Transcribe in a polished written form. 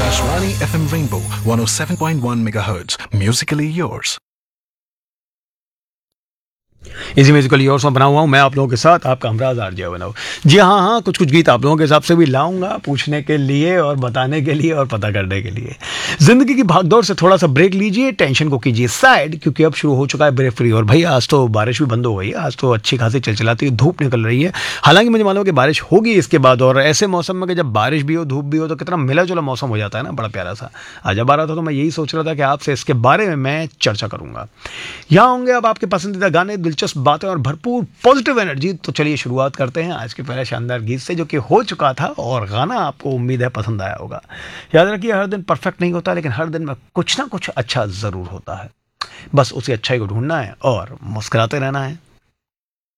Akashvani FM Rainbow 107.1 MHz. Musically yours. इसी musical yours में बना हुआ हूँ मैं आप लोगों के साथ, आपका हमराज आरजे बनाओ। जी हाँ, कुछ गीत आप लोगों के हिसाब से भी लाऊंगा, पूछने के लिए और बताने के लिए और पता करने के लिए। जिंदगी की भागदौड़ से थोड़ा सा ब्रेक लीजिए, टेंशन को कीजिए साइड, क्योंकि अब शुरू हो चुका है ब्रेक फ्री। और भाई आज तो बारिश भी बंद हो गई है, आज तो अच्छी खासी चलचलाती धूप निकल रही है। हालांकि मुझे मालूम है कि बारिश होगी इसके बाद, और ऐसे मौसम में कि जब बारिश भी हो धूप भी हो तो कितना मिला जुला मौसम हो जाता है ना, बड़ा प्यारा सा। आज जब आ रहा था तो मैं यही सोच रहा था कि आपसे इसके बारे में मैं चर्चा करूंगा। यहाँ होंगे अब आपके पसंदीदा गाने, दिलचस्प बातें और भरपूर पॉजिटिव एनर्जी। तो चलिए शुरुआत करते हैं आज के पहले शानदार गीत से, जो कि हो चुका था और गाना आपको उम्मीद है पसंद आया होगा। याद रखिए, हर दिन परफेक्ट नहीं होता, लेकिन हर दिन में कुछ ना कुछ अच्छा जरूर होता है। बस उसी अच्छाई को ढूंढना है और मुस्कुराते रहना है।